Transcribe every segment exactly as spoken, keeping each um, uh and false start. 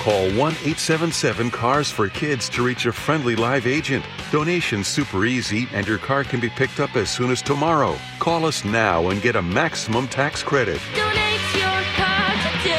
Call one eight seven seven cars for kids to reach a friendly live agent. Donation's super easy, and your car can be picked up as soon as tomorrow. Call us now and get a maximum tax credit. Donate your car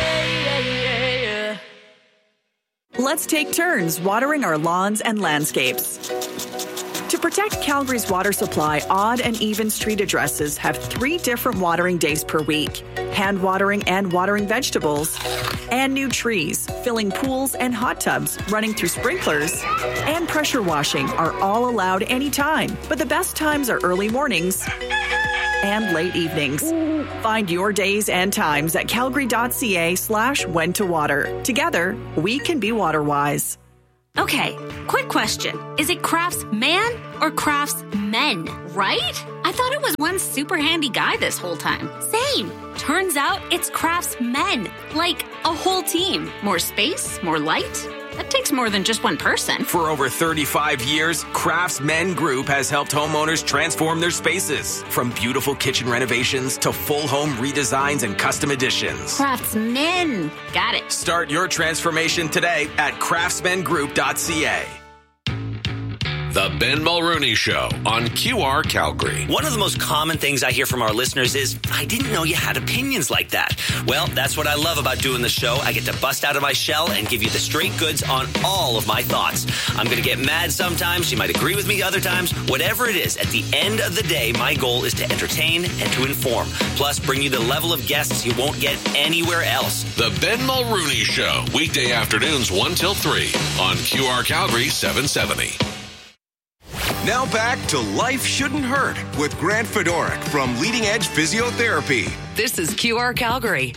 today. Let's take turns watering our lawns and landscapes. To protect Calgary's water supply, odd and even street addresses have three different watering days per week. Hand watering and watering vegetables, and new trees, filling pools and hot tubs, running through sprinklers, and pressure washing are all allowed anytime. But the best times are early mornings and late evenings. Find your days and times at calgary.ca slash when to water. Together, we can be water wise. Okay, quick question. Is it craftsman or craftsmen, right? I thought it was one super handy guy this whole time. Same. Turns out it's craftsmen, like a whole team. More space, more light. That takes more than just one person. For over thirty-five years, Craftsmen Group has helped homeowners transform their spaces. From beautiful kitchen renovations to full home redesigns and custom additions. Craftsmen. Got it. Start your transformation today at craftsman group dot c a. The Ben Mulrooney Show on Q R Calgary. One of the most common things I hear from our listeners is, I didn't know you had opinions like that. Well, that's what I love about doing the show. I get to bust out of my shell and give you the straight goods on all of my thoughts. I'm going to get mad sometimes. You might agree with me other times. Whatever it is, at the end of the day, my goal is to entertain and to inform. Plus, bring you the level of guests you won't get anywhere else. The Ben Mulrooney Show, weekday afternoons one till three on Q R Calgary seven seventy. Now back to Life Shouldn't Hurt with Grant Fedorik from Leading Edge Physiotherapy. This is Q R Calgary.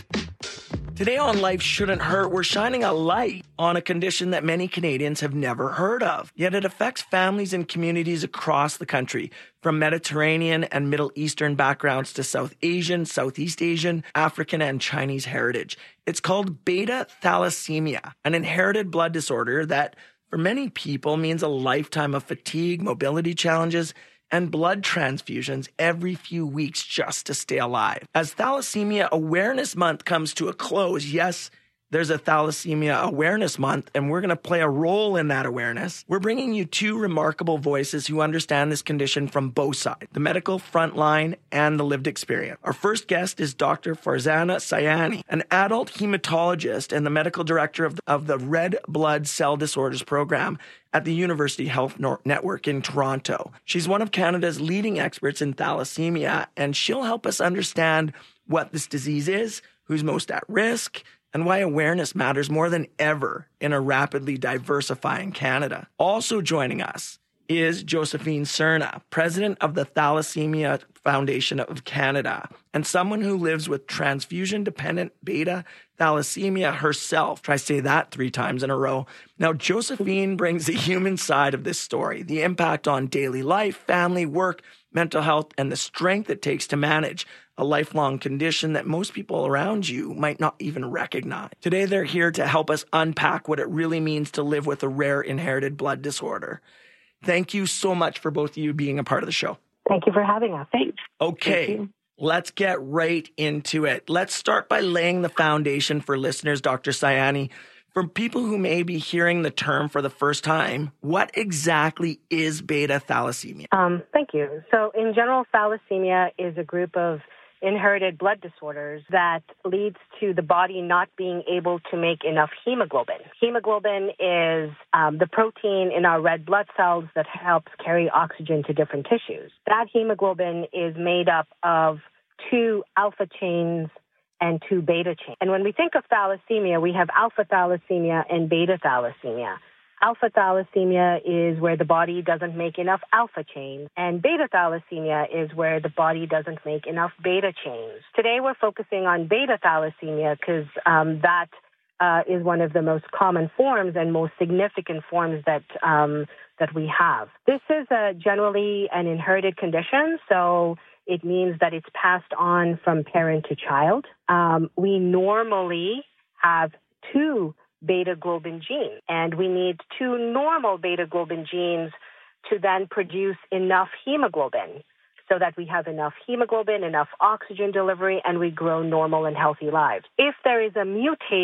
Today on Life Shouldn't Hurt, we're shining a light on a condition that many Canadians have never heard of. Yet it affects families and communities across the country, from Mediterranean and Middle Eastern backgrounds to South Asian, Southeast Asian, African, and Chinese heritage. It's called beta thalassemia, an inherited blood disorder that for many people means a lifetime of fatigue, mobility challenges, and blood transfusions every few weeks just to stay alive. As Thalassemia Awareness Month comes to a close, yes, there's a Thalassemia Awareness Month, and we're going to play a role in that awareness. We're bringing you two remarkable voices who understand this condition from both sides, the medical front line and the lived experience. Our first guest is Doctor Farzana Sayani, an adult hematologist and the medical director of the, of the Red Blood Cell Disorders Program at the University Health Network in Toronto. She's one of Canada's leading experts in thalassemia, and she'll help us understand what this disease is, who's most at risk, and why awareness matters more than ever in a rapidly diversifying Canada. Also joining us is Josephine Serna, president of the Thalassemia Foundation of Canada, and someone who lives with transfusion-dependent beta thalassemia herself. Try to say that three times in a row. Now, Josephine brings the human side of this story, the impact on daily life, family, work, mental health, and the strength it takes to manage a lifelong condition that most people around you might not even recognize. Today, they're here to help us unpack what it really means to live with a rare inherited blood disorder. Thank you so much for both of you being a part of the show. Thank you for having us. Thanks. Okay, Thank let's get right into it. Let's start by laying the foundation for listeners, Doctor Sayani. For people who may be hearing the term for the first time, what exactly is beta thalassemia? Um, thank you. So in general, thalassemia is a group of inherited blood disorders that leads to the body not being able to make enough hemoglobin. Hemoglobin is um, the protein in our red blood cells that helps carry oxygen to different tissues. That hemoglobin is made up of two alpha chains and two beta chains. And when we think of thalassemia, we have alpha thalassemia and beta thalassemia. Alpha thalassemia is where the body doesn't make enough alpha chains, and beta thalassemia is where the body doesn't make enough beta chains. Today we're focusing on beta thalassemia because um, that uh, is one of the most common forms and most significant forms that um, that we have. This is a generally an inherited condition, so it means that it's passed on from parent to child. Um, we normally have two beta globin genes, and we need two normal beta globin genes to then produce enough hemoglobin so that we have enough hemoglobin, enough oxygen delivery, and we grow normal and healthy lives. If there is a mutated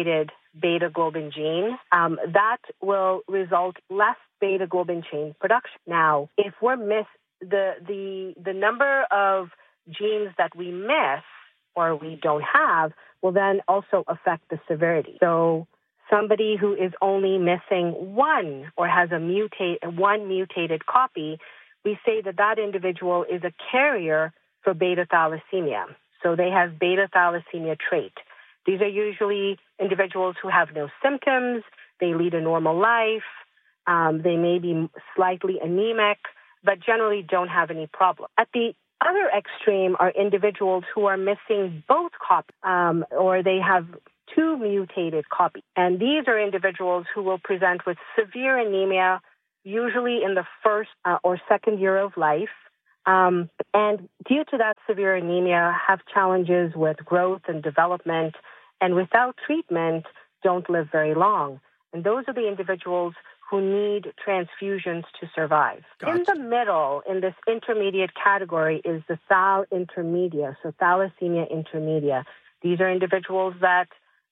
beta globin gene, um, that will result less beta globin chain production. Now, if we're miss the the the number of genes that we miss or we don't have will then also affect the severity. So somebody who is only missing one or has a mutate one mutated copy, we say that that individual is a carrier for beta thalassemia. So they have beta thalassemia trait. These are usually individuals who have no symptoms, they lead a normal life, um, they may be slightly anemic, but generally don't have any problem. At the other extreme are individuals who are missing both copies, um, or they have two mutated copies. And these are individuals who will present with severe anemia, usually in the first uh, or second year of life. Um, and due to that severe anemia, have challenges with growth and development, and without treatment, don't live very long. And those are the individuals who need transfusions to survive. Gotcha. In the middle, in this intermediate category, is the thal intermedia, so thalassemia intermedia. These are individuals that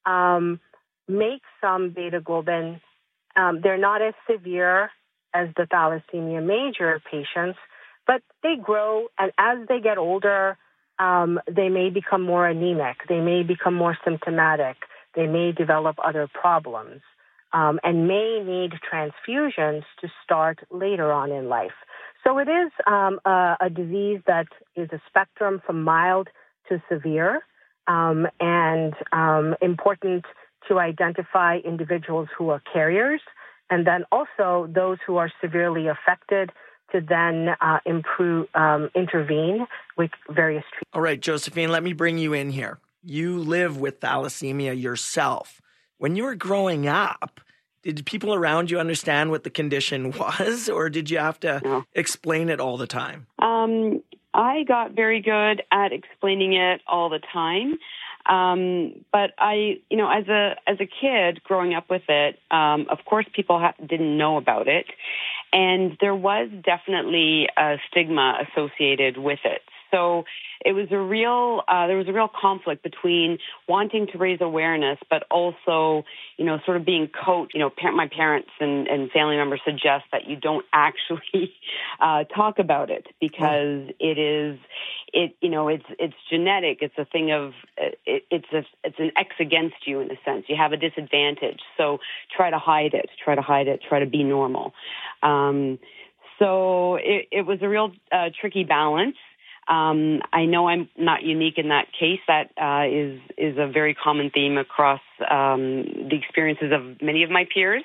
um, make some beta globin. Um, they're not as severe as the thalassemia major patients, but they grow, and as they get older, um, they may become more anemic. They may become more symptomatic. They may develop other problems, um, and may need transfusions to start later on in life. So it is um, a, a disease that is a spectrum from mild to severe, um, and um, important to identify individuals who are carriers, and then also those who are severely affected to then uh, improve, um, intervene with various treatments. All right, Josephine, let me bring you in here. You live with thalassemia yourself. When you were growing up, did people around you understand what the condition was, or did you have to no. explain it all the time? Um, I got very good at explaining it all the time. Um, but I, you know, as a as a kid growing up with it, um, of course, people ha- didn't know about it, and there was definitely a stigma associated with it. So it was a real, uh, there was a real conflict between wanting to raise awareness, but also, you know, sort of being coached. You know, par- my parents and, and family members suggest that you don't actually uh, talk about it because mm. it is, it, you know, it's it's genetic. It's a thing of, it, it's a, it's an X against you in a sense. You have a disadvantage. So try to hide it. Try to hide it. Try to be normal. Um, so it, it was a real uh, tricky balance. Um, I know I'm not unique in that case. That uh, is is a very common theme across um, the experiences of many of my peers.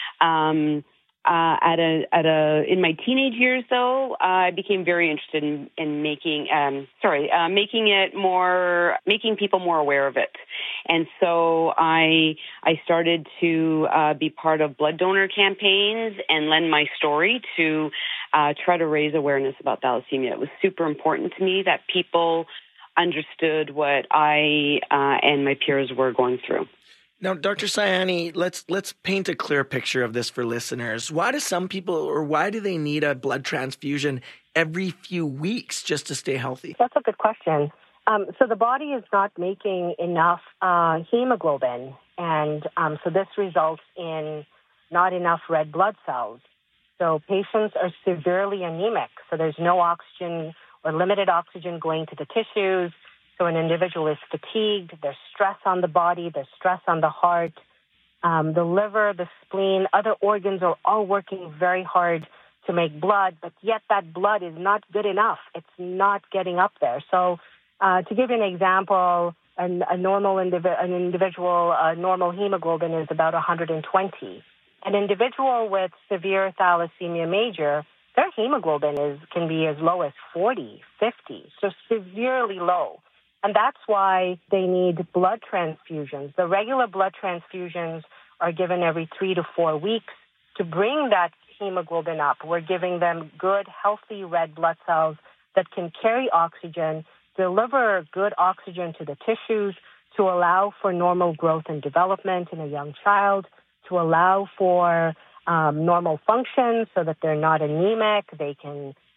Um, uh, at a at a in my teenage years, though, uh, I became very interested in, in making um, sorry uh, making it more making people more aware of it, and so I I started to uh, be part of blood donor campaigns and lend my story to uh, try to raise awareness about thalassemia. It was super important to me that people understood what I uh, and my peers were going through. Now, Doctor Sayani, let's let's paint a clear picture of this for listeners. Why do some people, or why do they need a blood transfusion every few weeks just to stay healthy? That's a good question. Um, so the body is not making enough uh, hemoglobin, and um, so this results in not enough red blood cells. So patients are severely anemic. So there's no oxygen or limited oxygen going to the tissues. So an individual is fatigued, there's stress on the body, there's stress on the heart, um, the liver, the spleen, other organs are all working very hard to make blood, but yet that blood is not good enough. It's not getting up there. So uh, to give you an example, an, a normal indivi- an individual, uh, normal hemoglobin is about one hundred twenty. An individual with severe thalassemia major, their hemoglobin is can be as low as forty, fifty, so severely low. And that's why they need blood transfusions. The regular blood transfusions are given every three to four weeks to bring that hemoglobin up. We're giving them good, healthy red blood cells that can carry oxygen, deliver good oxygen to the tissues to allow for normal growth and development in a young child, to allow for um, normal function so that they're not anemic, they can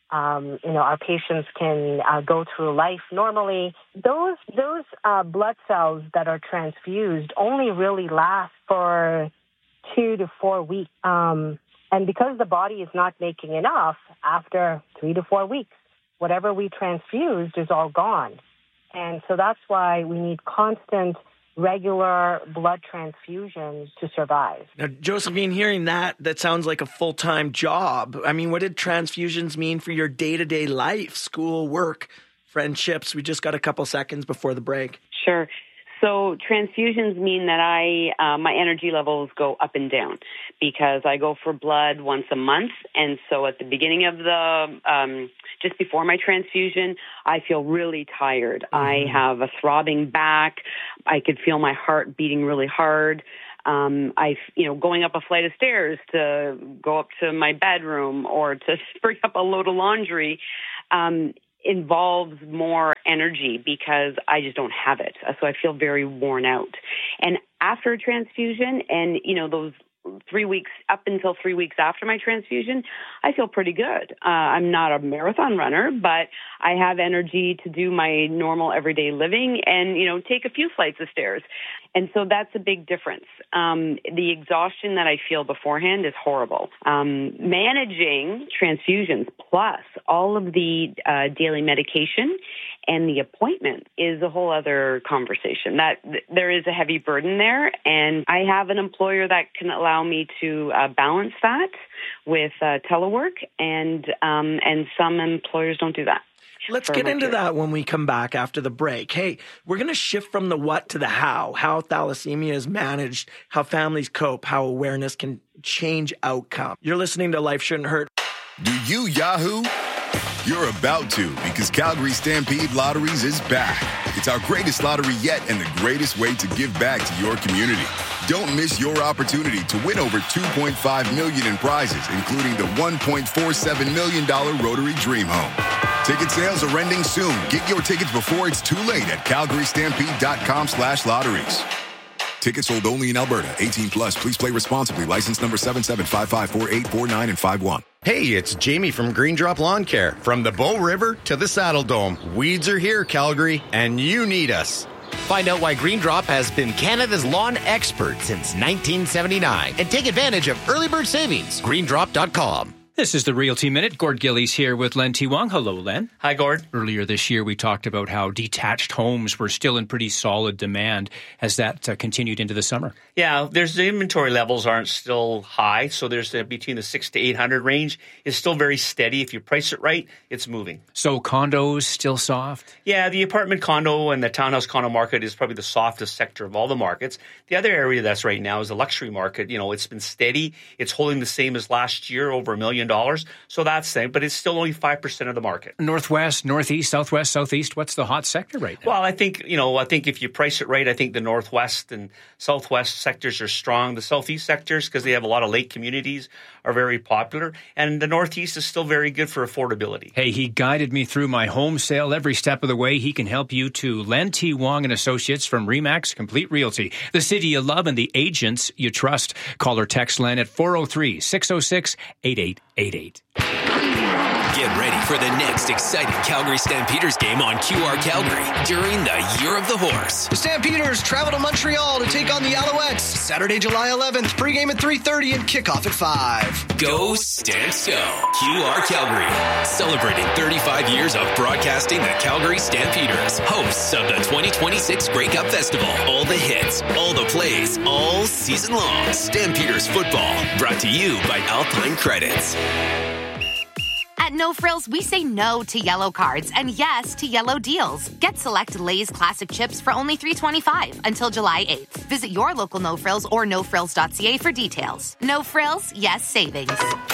Um, you know, our patients can uh, go through life normally. Those those uh, blood cells that are transfused only really last for two to four weeks. Um, and because the body is not making enough, after three to four weeks, whatever we transfused is all gone. And so that's why we need constant, regular blood transfusions to survive. Now, Josephine, hearing that, that sounds like a full-time job. I mean, what did transfusions mean for your day-to-day life, school, work, friendships? We just got a couple seconds before the break. Sure. So transfusions mean that I uh, my energy levels go up and down because I go for blood once a month. And so at the beginning of the, um, just before my transfusion, I feel really tired. Mm-hmm. I have a throbbing back. I could feel my heart beating really hard. Um, I, you know, going up a flight of stairs to go up to my bedroom or to bring up a load of laundry, um, involves more energy because I just don't have it. So I feel very worn out. And after a transfusion and, you know, those three weeks, up until three weeks after my transfusion, I feel pretty good. Uh, I'm not a marathon runner, but I have energy to do my normal everyday living and, you know, take a few flights of stairs. And so that's a big difference. Um, the exhaustion that I feel beforehand is horrible. Um, managing transfusions plus all of the uh, daily medication and the appointment is a whole other conversation. That th- there is a heavy burden there, and I have an employer that can allow me to uh, balance that with uh, telework, and um, and some employers don't do that. Let's get into that when we come back after the break. Hey, we're going to shift from the what to the how, how thalassemia is managed, how families cope, how awareness can change outcome. You're listening to Life Shouldn't Hurt. Do you Yahoo? You're about to, because Calgary Stampede Lotteries is back. It's our greatest lottery yet and the greatest way to give back to your community. Don't miss your opportunity to win over two point five million dollars in prizes, including the one point four seven million dollars Rotary Dream Home. Ticket sales are ending soon. Get your tickets before it's too late at calgary stampede dot com slash lotteries. Tickets sold only in Alberta. eighteen plus. Please play responsibly. License number seven seven five five four eight four nine and five one. Hey, it's Jamie from Green Drop Lawn Care. From the Bow River to the Saddle Dome, weeds are here, Calgary, and you need us. Find out why Green Drop has been Canada's lawn expert since nineteen seventy-nine and take advantage of early bird savings. green drop dot com. This is the Realty Minute. Gord Gillies here with Len T. Wong. Hello, Len. Hi, Gord. Earlier this year, we talked about how detached homes were still in pretty solid demand. Has that uh, continued into the summer? Yeah, there's the inventory levels aren't still high, so there's the, between the six to eight hundred range is still very steady. If you price it right, it's moving. So condos still soft? Yeah, the apartment condo and the townhouse condo market is probably the softest sector of all the markets. The other area that's right now is the luxury market. You know, it's been steady. It's holding the same as last year, over a million dollars. So that's the same, but it's still only five percent of the market. Northwest, Northeast, Southwest, Southeast, what's the hot sector right now? Well, I think, you know, I think if you price it right, I think the Northwest and Southwest sectors are strong. The Southeast sectors, because they have a lot of lake communities, are very popular. And the Northeast is still very good for affordability. Hey, he guided me through my home sale every step of the way. He can help you too. Len T. Wong and Associates from RE/MAX Complete Realty. The city you love and the agents you trust. Call or text Len at four oh three, six oh six, eight eight eight eight. Get ready for the next exciting Calgary Stampeders game on Q R Calgary during the Year of the Horse. The Stampeders travel to Montreal to take on the Alouettes. Saturday, July eleventh, pregame at three thirty and kickoff at five. Go Stamps Go. Q R Calgary. Celebrating thirty-five years of broadcasting the Calgary Stampeders. Hosts of the twenty twenty-six Grey Cup Festival. All the hits, all the plays, all season long. Stampeders football. Brought to you by Alpine Credits. At No Frills, we say no to yellow cards and yes to yellow deals. Get select Lay's classic chips for only three dollars and twenty-five cents until July eighth. Visit your local No Frills or no frills dot c a for details. No Frills, yes savings.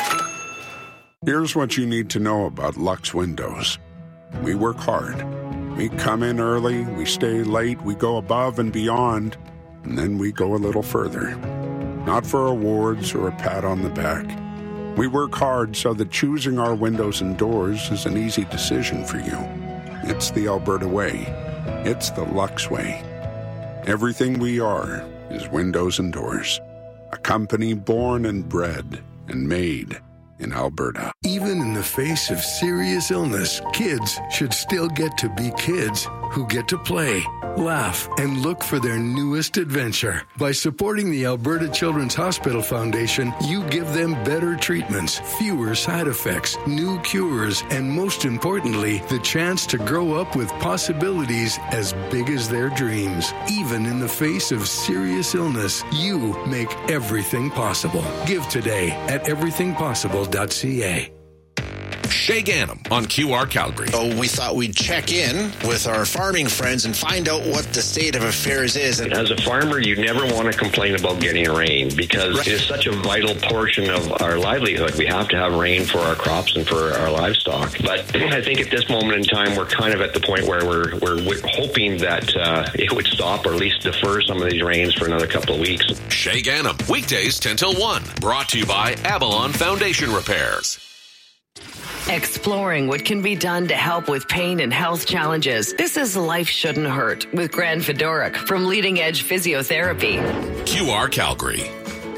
Here's what you need to know about Lux Windows. We work hard. We come in early, we stay late, we go above and beyond, and then we go a little further. Not for awards or a pat on the back. We work hard so that choosing our windows and doors is an easy decision for you. It's the Alberta way. It's the Lux way. Everything we are is windows and doors. A company born and bred and made in Alberta. Even in the face of serious illness, kids should still get to be kids who get to play, laugh, and look for their newest adventure. By supporting the Alberta Children's Hospital Foundation, you give them better treatments, fewer side effects, new cures, and most importantly, the chance to grow up with possibilities as big as their dreams. Even in the face of serious illness, you make everything possible. Give today at everything possible dot c a. Shay Gannam on Q R Calgary. So we thought we'd check in with our farming friends and find out what the state of affairs is. As a farmer, you never want to complain about getting rain because right. it is such a vital portion of our livelihood. We have to have rain for our crops and for our livestock. But I think at this moment in time, we're kind of at the point where we're we're, we're hoping that uh, it would stop or at least defer some of these rains for another couple of weeks. Shay Gannam, weekdays ten till one. Brought to you by Avalon Foundation Repairs. Exploring what can be done to help with pain and health challenges. This is Life Shouldn't Hurt with Grant Fedoruk from Leading Edge Physiotherapy. Q R Calgary.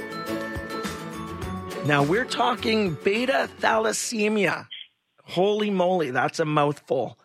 Now we're talking beta thalassemia. Holy moly, that's a mouthful.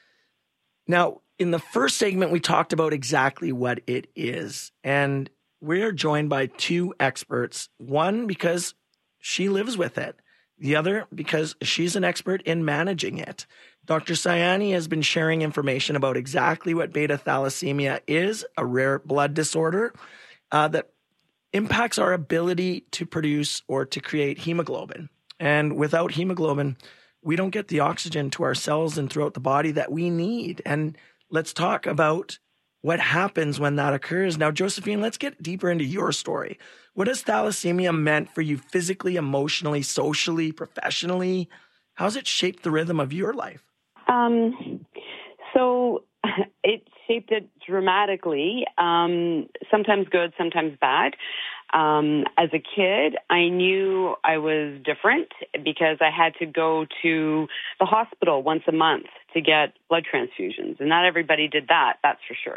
Now, in the first segment, we talked about exactly what it is. And we're joined by two experts. One, because she lives with it. The other, because she's an expert in managing it. Doctor Sayani has been sharing information about exactly what beta thalassemia is, a rare blood disorder uh, that impacts our ability to produce or to create hemoglobin. And without hemoglobin, we don't get the oxygen to our cells and throughout the body that we need. And let's talk about what happens when that occurs. Now, Josephine, let's get deeper into your story. What has thalassemia meant for you physically, emotionally, socially, professionally? How's it shaped the rhythm of your life? Um, so it shaped it dramatically, um, sometimes good, sometimes bad. Um, as a kid, I knew I was different because I had to go to the hospital once a month to get blood transfusions. And not everybody did that, that's for sure.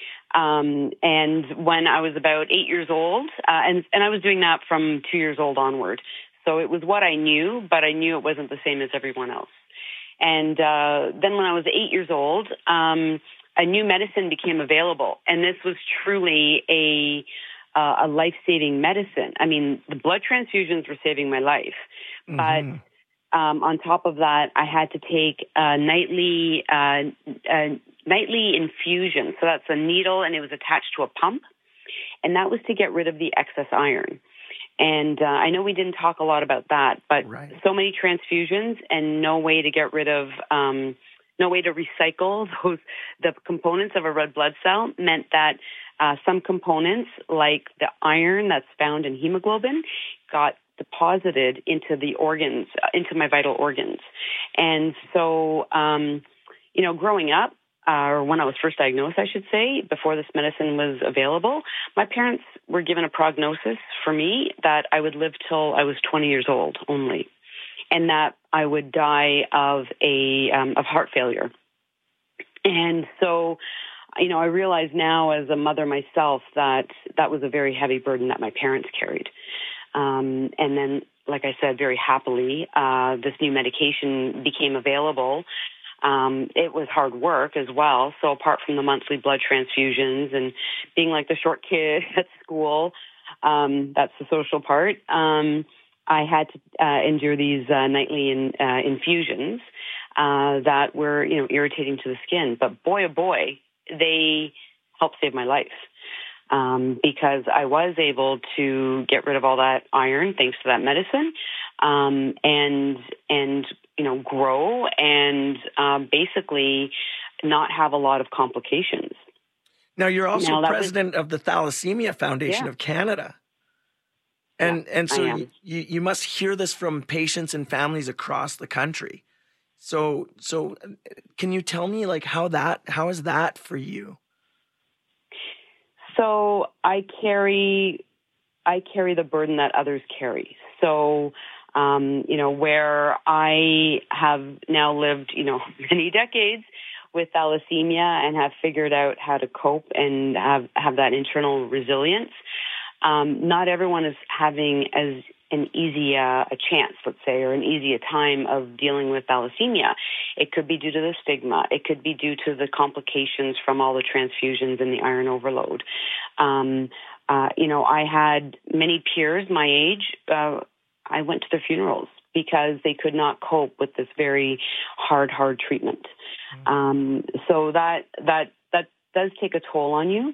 Um, and when I was about eight years old, uh, and, and I was doing that from two years old onward. So it was what I knew, but I knew it wasn't the same as everyone else. And uh, then when I was eight years old, um, a new medicine became available. And this was truly a, uh, a life-saving medicine. I mean, the blood transfusions were saving my life. Mm-hmm. But um, on top of that, I had to take a nightly uh, uh, nightly infusion. So that's a needle, and it was attached to a pump. And that was to get rid of the excess iron. And uh, I know we didn't talk a lot about that, but right. so many transfusions and no way to get rid of, um, no way to recycle those the components of a red blood cell meant that uh, some components, like the iron that's found in hemoglobin, got deposited into the organs, into my vital organs. And so, um, you know, growing up, Uh, or when I was first diagnosed, I should say, before this medicine was available, my parents were given a prognosis for me that I would live till I was twenty years old only, and that I would die of a um, of heart failure. And so, you know, I realize now as a mother myself that that was a very heavy burden that my parents carried. Um, and then, like I said, very happily, uh, this new medication became available. Um, it was hard work as well. So apart from the monthly blood transfusions and being like the short kid at school, um, that's the social part, um, I had to uh, endure these uh, nightly in, uh, infusions uh, that were, you know, irritating to the skin. But boy, oh boy, they helped save my life um, because I was able to get rid of all that iron thanks to that medicine um, and and you know, grow and um, basically not have a lot of complications. Now, you're also now, president was, of the Thalassemia Foundation yeah. of Canada. And yeah, and so you, you must hear this from patients and families across the country. So so can you tell me, like, how that how is that for you? So I carry I carry the burden that others carry. So Um, you know, where I have now lived, you know, many decades with thalassemia and have figured out how to cope and have, have that internal resilience. Um, not everyone is having as an easy uh, a chance, let's say, or an easy a time of dealing with thalassemia. It could be due to the stigma. It could be due to the complications from all the transfusions and the iron overload. Um, uh, you know, I had many peers my age. Uh, I went to their funerals because they could not cope with this very hard, hard treatment. Mm-hmm. Um, so that that that does take a toll on you.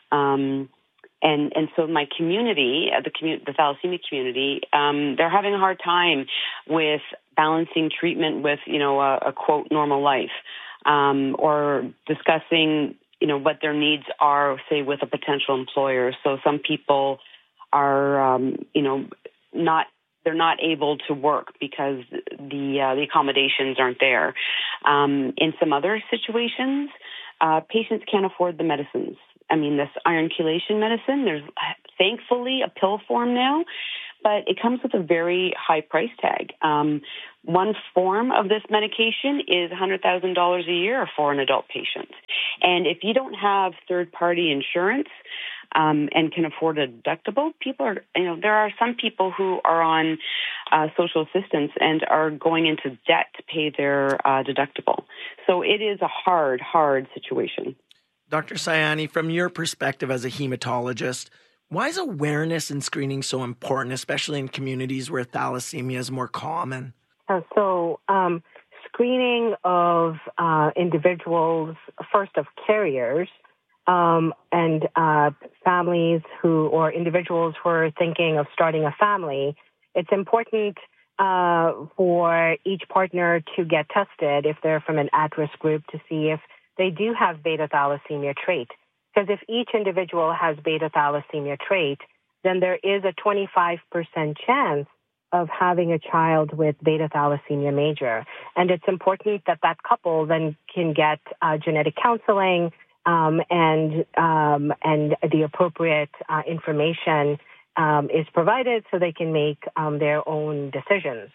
Um, And and so my community, the commu- the thalassemia community, um, they're having a hard time with balancing treatment with, you know, a, a quote, normal life, um, or discussing, you know, what their needs are, say, with a potential employer. So some people are, um, you know, not, they're not able to work because the uh, the accommodations aren't there. Um, in some other situations, uh, patients can't afford the medicines. I mean, this iron chelation medicine, there's thankfully a pill form now, but it comes with a very high price tag. Um, one form of this medication is one hundred thousand dollars a year for an adult patient. And if you don't have third-party insurance um, and can afford a deductible, people are, you know, there are some people who are on uh, social assistance and are going into debt to pay their uh, deductible. So it is a hard, hard situation. Doctor Sayani, from your perspective as a hematologist, why is awareness and screening so important, especially in communities where thalassemia is more common? Uh, so um, screening of uh, individuals, first of carriers, um, and uh, families who, or individuals who are thinking of starting a family, it's important uh, for each partner to get tested if they're from an at-risk group to see if they do have beta thalassemia trait. Because if each individual has beta thalassemia trait, then there is a twenty-five percent chance of having a child with beta thalassemia major. And it's important that that couple then can get uh, genetic counseling um, and um, and the appropriate uh, information um, is provided so they can make um, their own decisions.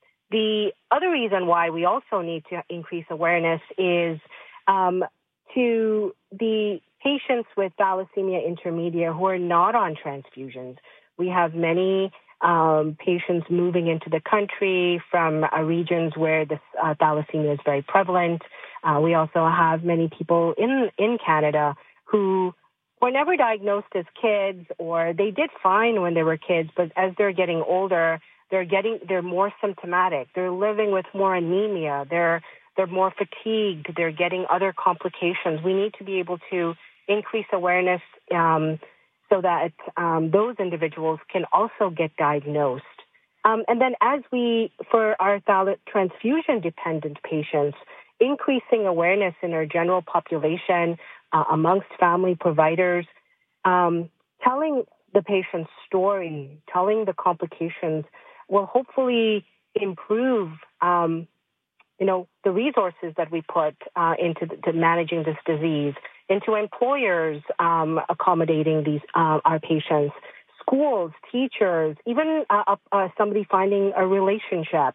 The other reason why we also need to increase awareness is Um, to the patients with thalassemia intermedia who are not on transfusions. We have many um, patients moving into the country from uh, regions where this uh, thalassemia is very prevalent. Uh, we also have many people in, in Canada who were never diagnosed as kids, or they did fine when they were kids, but as they're getting older, they're getting they're more symptomatic. They're living with more anemia. They're They're more fatigued. They're getting other complications. We need to be able to increase awareness um, so that um, those individuals can also get diagnosed. Um, and then as we, for our thal- transfusion-dependent patients, increasing awareness in our general population uh, amongst family providers, um, telling the patient's story, telling the complications will hopefully improve um you know, the resources that we put uh, into the, to managing this disease, into employers um, accommodating these uh, our patients, schools, teachers, even uh, uh, somebody finding a relationship.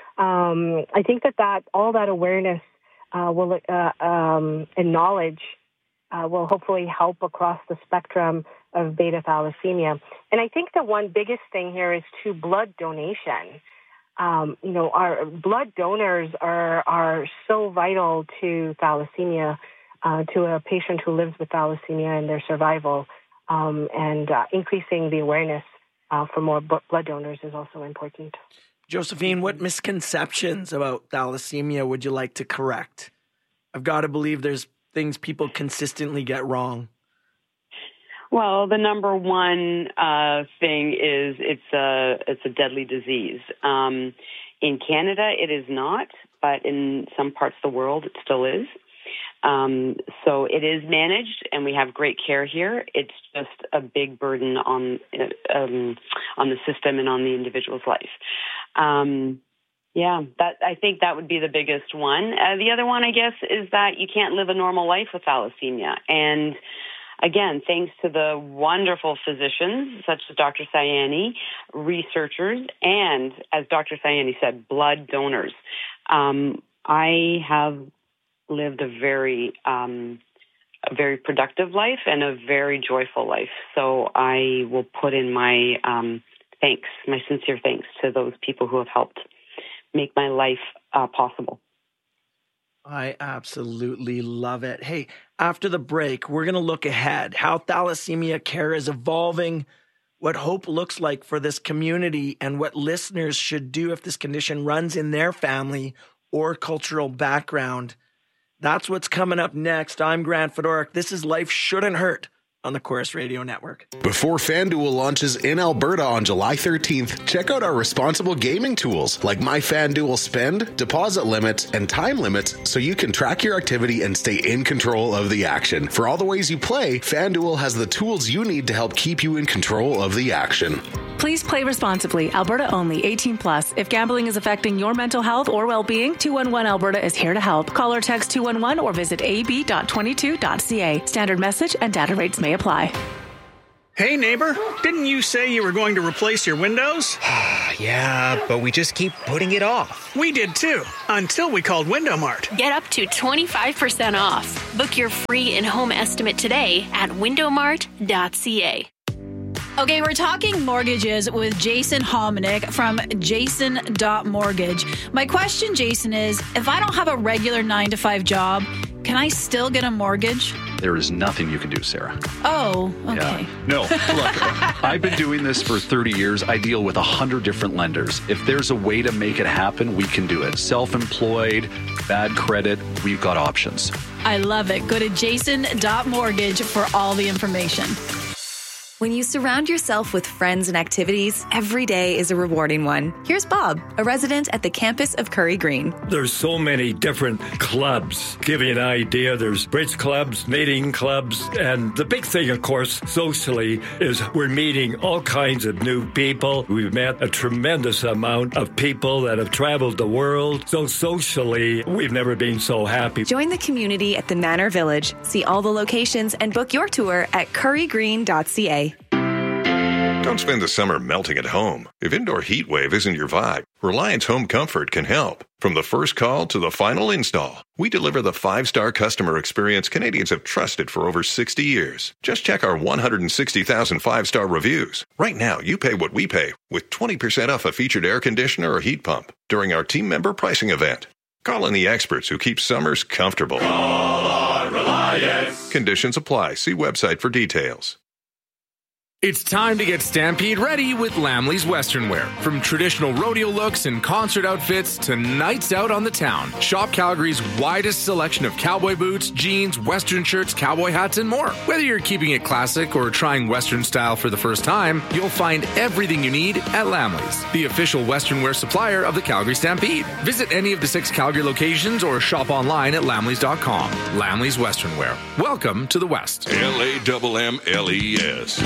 Um, I think that, that all that awareness uh, will uh, um, and knowledge uh, will hopefully help across the spectrum of beta thalassemia. And I think the one biggest thing here is to blood donation. Um, you know, our blood donors are are so vital to thalassemia, uh, to a patient who lives with thalassemia and their survival, um, and uh, increasing the awareness uh, for more b- blood donors is also important. Josephine, what misconceptions about thalassemia would you like to correct? I've got to believe there's things people consistently get wrong. Well, the number one uh, thing is it's a it's a deadly disease. Um, in Canada, it is not, but in some parts of the world, it still is. Um, so it is managed, and we have great care here. It's just a big burden on um, on the system and on the individual's life. Um, yeah, that I think that would be the biggest one. Uh, the other one, I guess, is that you can't live a normal life with thalassemia, and again, thanks to the wonderful physicians such as Doctor Sayani, researchers, and, as Doctor Sayani said, blood donors. Um, I have lived a very, um, a very productive life and a very joyful life. So I will put in my um, thanks, my sincere thanks to those people who have helped make my life uh, possible. I absolutely love it. Hey, after the break, we're going to look ahead, how thalassemia care is evolving, what hope looks like for this community, and what listeners should do if this condition runs in their family or cultural background. That's what's coming up next. I'm Grant Fedoruk. This is Life Shouldn't Hurt on the Chorus Radio Network. Before FanDuel launches in Alberta on July thirteenth, check out our responsible gaming tools like My FanDuel Spend, deposit limits, and time limits so you can track your activity and stay in control of the action. For all the ways you play, FanDuel has the tools you need to help keep you in control of the action. Please play responsibly. Alberta only. eighteen plus. If gambling is affecting your mental health or well-being, two one one Alberta is here to help. Call or text two one one or visit a b dot twenty-two dot c a. Standard message and data rates may apply. Hey, neighbor, didn't you say you were going to replace your windows? Yeah, but we just keep putting it off. We did too, until we called Window Mart. Get up to twenty-five percent off. Book your free in-home estimate today at window mart dot c a. Okay, we're talking mortgages with Jason Hominick from jason dot mortgage. My question, Jason, is if I don't have a regular nine to five job, can I still get a mortgage? There is nothing you can do, Sarah. Oh, okay. Yeah. No, look, I've been doing this for thirty years. I deal with one hundred different lenders. If there's a way to make it happen, we can do it. Self-employed, bad credit, we've got options. I love it. Go to jason dot mortgage for all the information. When you surround yourself with friends and activities, every day is a rewarding one. Here's Bob, a resident at the campus of Curry Green. There's so many different clubs. Give you an idea, there's bridge clubs, knitting clubs, and the big thing, of course, socially, is we're meeting all kinds of new people. We've met a tremendous amount of people that have traveled the world. So socially, we've never been so happy. Join the community at the Manor Village. See all the locations and book your tour at curry green dot c a. Don't spend the summer melting at home. If indoor heat wave isn't your vibe, Reliance Home Comfort can help. From the first call to the final install, we deliver the five-star customer experience Canadians have trusted for over sixty years. Just check our one hundred sixty thousand five-star reviews. Right now, you pay what we pay with twenty percent off a featured air conditioner or heat pump during our team member pricing event. Call in the experts who keep summers comfortable. Call our Reliance. Conditions apply. See website for details. It's time to get Stampede ready with Lamley's Western Wear. From traditional rodeo looks and concert outfits to nights out on the town, shop Calgary's widest selection of cowboy boots, jeans, Western shirts, cowboy hats, and more. Whether you're keeping it classic or trying Western style for the first time, you'll find everything you need at Lamley's, the official Western wear supplier of the Calgary Stampede. Visit any of the six Calgary locations or shop online at lamleys dot com. Lamley's Western Wear. Welcome to the West. L A M M L E S.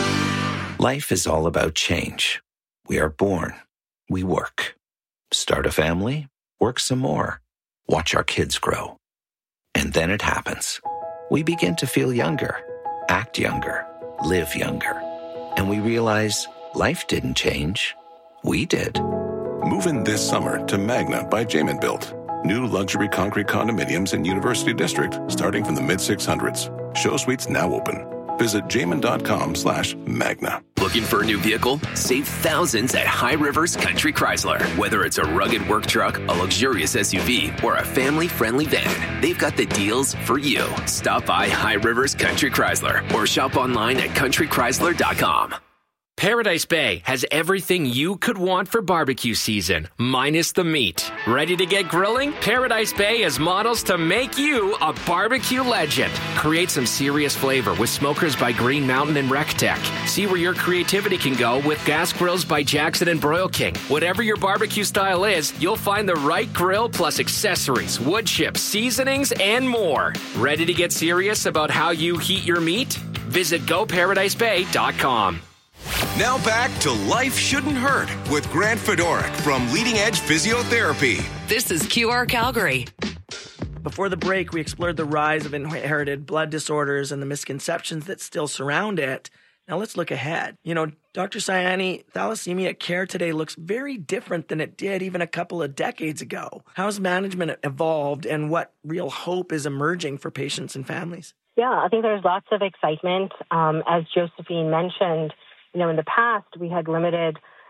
Life is all about change. We are born. We work. Start a family. Work some more. Watch our kids grow. And then it happens. We begin to feel younger, act younger, live younger. And we realize life didn't change. We did. Move in this summer to Magna by Jamin Built. New luxury concrete condominiums in University District starting from the mid six hundreds. Show suites now open. Visit jamin dot com slash magna. Looking for a new vehicle? Save thousands at High Rivers Country Chrysler. Whether it's a rugged work truck, a luxurious S U V, or a family-friendly van, they've got the deals for you. Stop by High Rivers Country Chrysler or shop online at country chrysler dot com. Paradise Bay has everything you could want for barbecue season, minus the meat. Ready to get grilling? Paradise Bay has models to make you a barbecue legend. Create some serious flavor with smokers by Green Mountain and RecTech. See where your creativity can go with gas grills by Jackson and Broil King. Whatever your barbecue style is, you'll find the right grill plus accessories, wood chips, seasonings, and more. Ready to get serious about how you heat your meat? Visit go paradise bay dot com. Now back to Life Shouldn't Hurt with Grant Fedoruk from Leading Edge Physiotherapy. This is Q R Calgary. Before the break, we explored the rise of inherited blood disorders and the misconceptions that still surround it. Now let's look ahead. You know, Doctor Sayani, thalassemia care today looks very different than it did even a couple of decades ago. How's management evolved and what real hope is emerging for patients and families? Yeah, I think there's lots of excitement. Um, as Josephine mentioned, you know, in the past, we had limited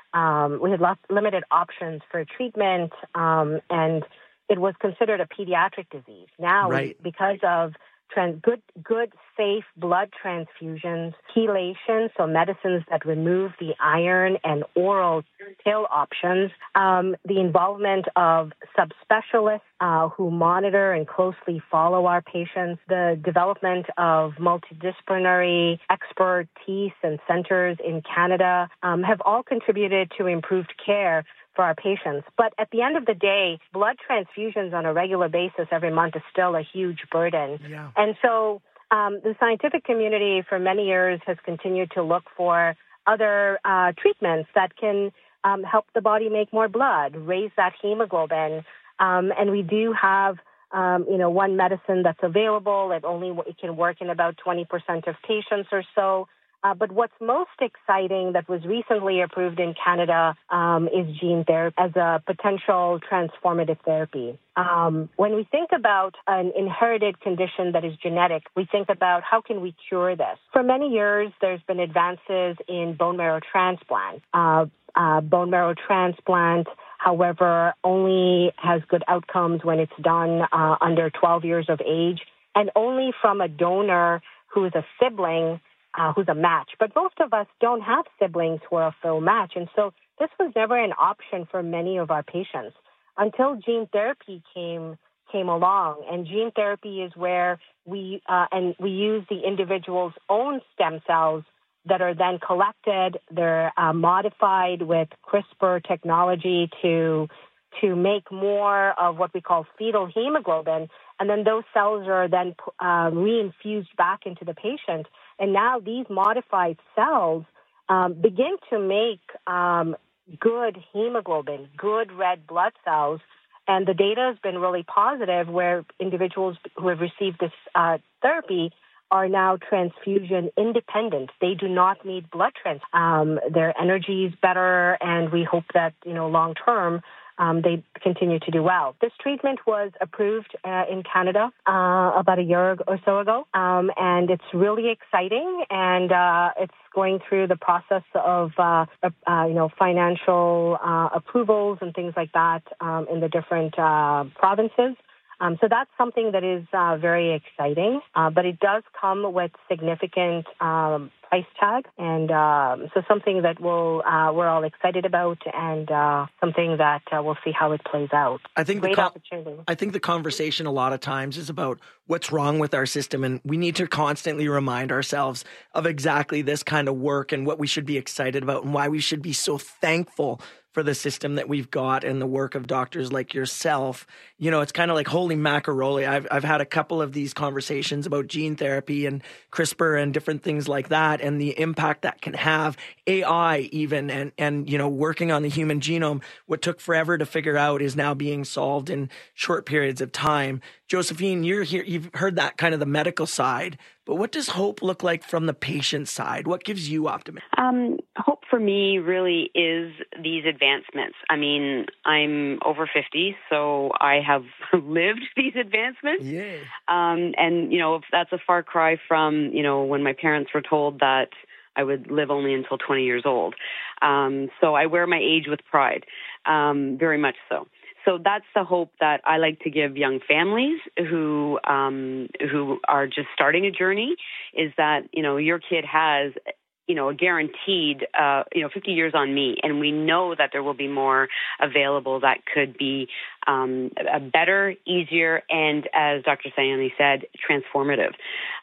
um, we had lots, limited options for treatment, um, and it was considered a pediatric disease. Now, right. we, because of trans, good, good, safe blood transfusions, chelation, so medicines that remove the iron, and oral pill options, um, the involvement of subspecialists uh, who monitor and closely follow our patients, the development of multidisciplinary expertise and centers in Canada um, have all contributed to improved care for our patients. But at the end of the day, blood transfusions on a regular basis every month is still a huge burden. Yeah. And so um, the scientific community for many years has continued to look for other uh, treatments that can um, help the body make more blood, raise that hemoglobin. Um, and we do have, um, you know, one medicine that's available. It only it can work in about twenty percent of patients or so. Uh, but what's most exciting that was recently approved in Canada um, is gene therapy as a potential transformative therapy. Um, when we think about an inherited condition that is genetic, we think about how can we cure this. For many years, there's been advances in bone marrow transplant. Uh, uh, bone marrow transplant, however, only has good outcomes when it's done uh, under twelve years of age and only from a donor who is a sibling Uh, who's a match. But most of us don't have siblings who are a full match. And so this was never an option for many of our patients until gene therapy came came along. And gene therapy is where we, uh, and we use the individual's own stem cells that are then collected. They're uh, modified with CRISPR technology to to make more of what we call fetal hemoglobin. And then those cells are then uh, reinfused back into the patient. And now these modified cells um, begin to make um, good hemoglobin, good red blood cells. And the data has been really positive where individuals who have received this uh, therapy are now transfusion independent. They do not need blood trans. Um, their energy is better, and we hope that, you know, long term, Um, they continue to do well. This treatment was approved uh, in Canada uh, about a year or so ago, um, and it's really exciting. And uh, it's going through the process of, uh, uh, you know, financial uh, approvals and things like that um, in the different uh, provinces. Um, so that's something that is uh, very exciting, uh, but it does come with significant um, price tag, and um, so something that we'll, uh, we're all excited about, and uh, something that uh, we'll see how it plays out. I think Great the co- opportunity. I think the conversation a lot of times is about what's wrong with our system, and we need to constantly remind ourselves of exactly this kind of work and what we should be excited about and why we should be so thankful for the system that we've got and the work of doctors like yourself. You know, it's kind of like holy macaroni. I've I've had a couple of these conversations about gene therapy and CRISPR and different things like that, and the impact that can have, A I even, and and you know, working on the human genome. What took forever to figure out is now being solved in short periods of time. Josephine, you're here. You've heard that kind of the medical side, but what does hope look like from the patient side? What gives you optimism? Um, hope for me really is these advancements. I mean, I'm over fifty, so I have lived these advancements. Yeah. Um, and, you know, that's a far cry from, you know, when my parents were told that I would live only until twenty years old. Um, so I wear my age with pride, um, very much so. So that's the hope that I like to give young families who um, who are just starting a journey, is that, you know, your kid has, you know, a guaranteed, uh, you know, fifty years on me, and we know that there will be more available that could be um, a better, easier, and, as Doctor Sayani said, transformative.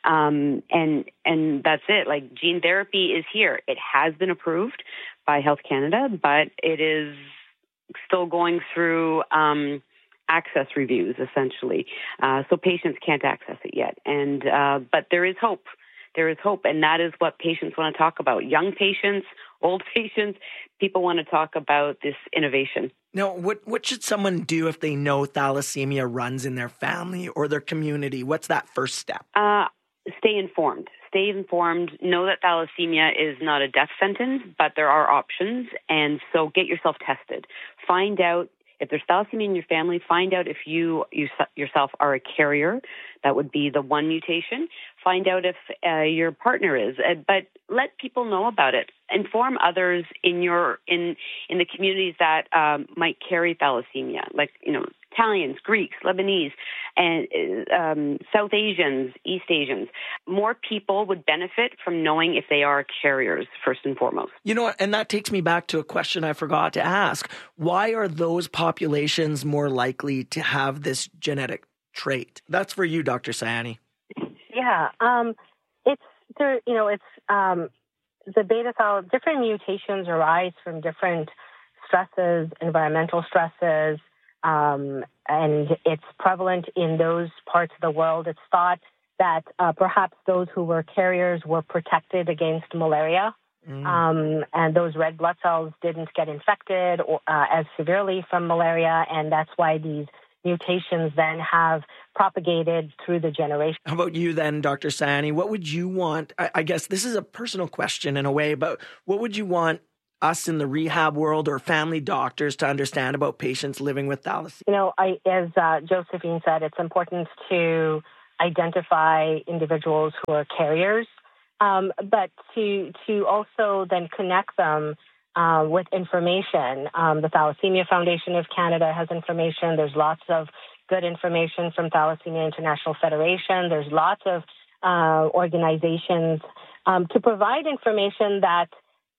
Um, and and that's it. Like, gene therapy is here. It has been approved by Health Canada, but it is still going through um, access reviews, essentially. Uh, so patients can't access it yet. And uh, but there is hope. There is hope, and that is what patients want to talk about. Young patients, old patients, people want to talk about this innovation. Now, what, what should someone do if they know thalassemia runs in their family or their community? What's that first step? Uh, stay informed. Stay informed. Know that thalassemia is not a death sentence, but there are options. And so get yourself tested. Find out If there's thalassemia in your family, find out if you, you yourself are a carrier. That would be the one mutation. Find out if uh, your partner is. Uh, but let people know about it. Inform others in your in in the communities that um, might carry thalassemia, like, you know, Italians, Greeks, Lebanese, and um, South Asians, East Asians. More people would benefit from knowing if they are carriers, first and foremost. You know, and that takes me back to a question I forgot to ask. Why are those populations more likely to have this genetic trait? That's for you, Doctor Sayani. Yeah, um, it's there. You know, it's um, the beta thal. Different mutations arise from different stresses, environmental stresses. Um, and it's prevalent in those parts of the world. It's thought that uh, perhaps those who were carriers were protected against malaria, mm. um, and those red blood cells didn't get infected or, uh, as severely from malaria, and that's why these mutations then have propagated through the generation. How about you then, Doctor Sayani? What would you want? I, I guess this is a personal question in a way, but what would you want us in the rehab world or family doctors to understand about patients living with thalassemia? You know, I, as uh, Josephine said, it's important to identify individuals who are carriers, um, but to to also then connect them uh, with information. Um, the Thalassemia Foundation of Canada has information. There's lots of good information from Thalassemia International Federation. There's lots of uh, organizations um, to provide information that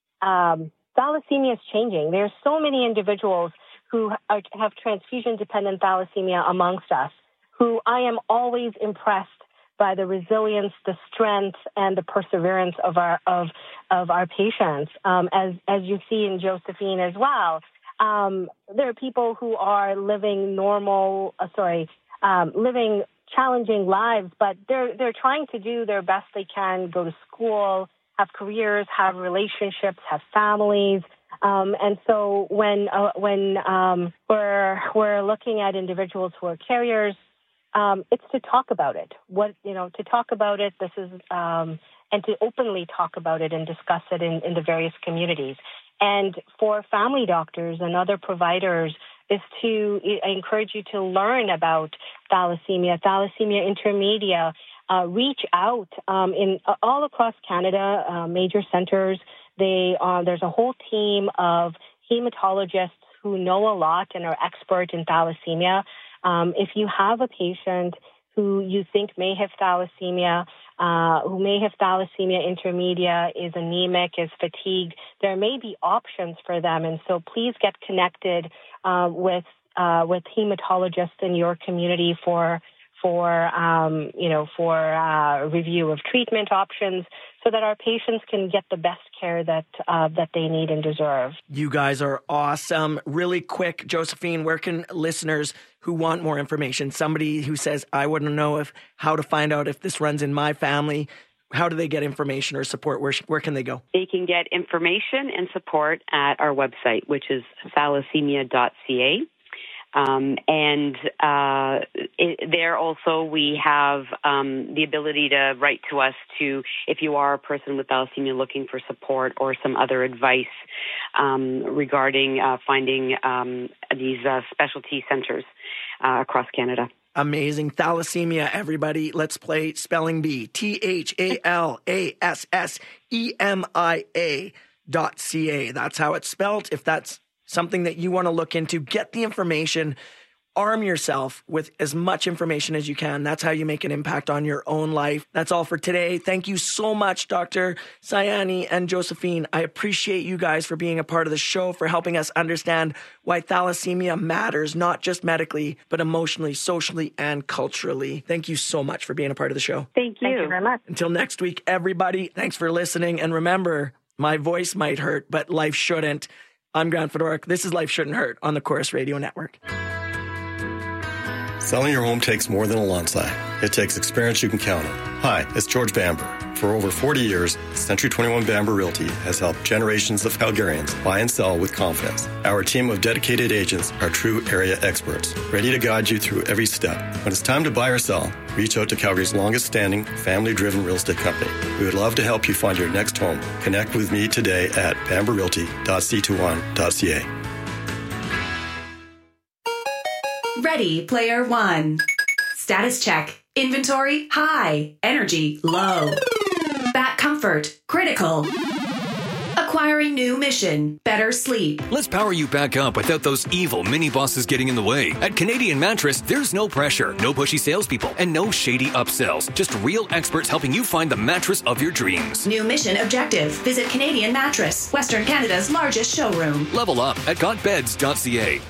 um, thalassemia is changing. There's so many individuals who are, have transfusion-dependent thalassemia amongst us, who I am always impressed by the resilience, the strength, and the perseverance of our of of our patients. Um, as as you see in Josephine as well, um, there are people who are living normal, uh, sorry, um, living challenging lives, but they're they're trying to do their best they can, go to school, have careers, have relationships, have families. Um, and so when uh, when um, we're we're looking at individuals who are carriers, um, it's to talk about it. What you know, to talk about it. This is um, and to openly talk about it and discuss it in, in the various communities. And for family doctors and other providers, is to I encourage you to learn about thalassemia, thalassemia intermedia. Uh, reach out um, in uh, all across Canada, uh, major centers. They uh, there's a whole team of hematologists who know a lot and are expert in thalassemia. Um, if you have a patient who you think may have thalassemia, uh, who may have thalassemia intermedia, is anemic, is fatigued, there may be options for them. And so please get connected uh, with uh, with hematologists in your community for for, um, you know, for uh, review of treatment options so that our patients can get the best care that uh, that they need and deserve. You guys are awesome. Really quick, Josephine, where can listeners who want more information, somebody who says, I wouldn't know if how to find out if this runs in my family, how do they get information or support? Where, where can they go? They can get information and support at our website, which is thalassemia dot c a. Um, and uh, it, there also we have um, the ability to write to us to, if you are a person with thalassemia looking for support or some other advice um, regarding uh, finding um, these uh, specialty centers uh, across Canada. Amazing. Thalassemia, everybody. Let's play spelling bee. T H A L A S S E M I A dot C A. That's how it's spelled. If that's something that you want to look into, get the information, arm yourself with as much information as you can. That's how you make an impact on your own life. That's all for today. Thank you so much, Doctor Sayani and Josephine. I appreciate you guys for being a part of the show, for helping us understand why thalassemia matters, not just medically, but emotionally, socially, and culturally. Thank you so much for being a part of the show. Thank you. Thank you very much. Until next week, everybody, thanks for listening. And remember, my voice might hurt, but life shouldn't. I'm Grant Fedoruk. This is Life Shouldn't Hurt on the Chorus Radio Network. Selling your home takes more than a lawn sign. It takes experience you can count on. Hi, it's George Bamber. For over forty years, Century twenty-one Bamber Realty has helped generations of Calgarians buy and sell with confidence. Our team of dedicated agents are true area experts, ready to guide you through every step. When it's time to buy or sell, reach out to Calgary's longest-standing, family-driven real estate company. We would love to help you find your next home. Connect with me today at bamber realty dot c two one dot c a. Ready, player one. Status check. Inventory, high. Energy, low. Bat comfort, critical. Acquiring new mission, better sleep. Let's power you back up without those evil mini-bosses getting in the way. At Canadian Mattress, there's no pressure, no pushy salespeople, and no shady upsells. Just real experts helping you find the mattress of your dreams. New mission objective. Visit Canadian Mattress, Western Canada's largest showroom. Level up at got beds dot c a.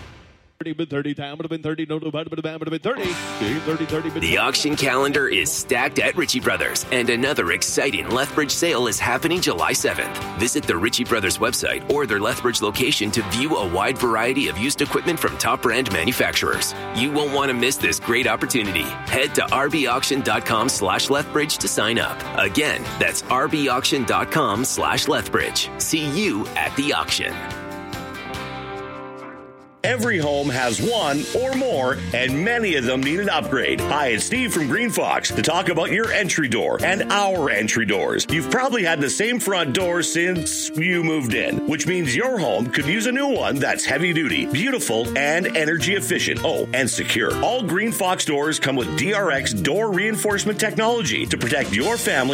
The auction calendar is stacked at Ritchie Brothers, and another exciting Lethbridge sale is happening July seventh. Visit the Ritchie Brothers website or their Lethbridge location to view a wide variety of used equipment from top brand manufacturers. You won't want to miss this great opportunity. Head to rbauction.com slash Lethbridge to sign up. Again, that's rbauction.com slash Lethbridge. See you at the auction. Every home has one or more, and many of them need an upgrade. Hi, it's Steve from Green Fox to talk about your entry door and our entry doors. You've probably had the same front door since you moved in, which means your home could use a new one that's heavy duty, beautiful, and energy efficient. Oh, and secure. All Green Fox doors come with D R X door reinforcement technology to protect your family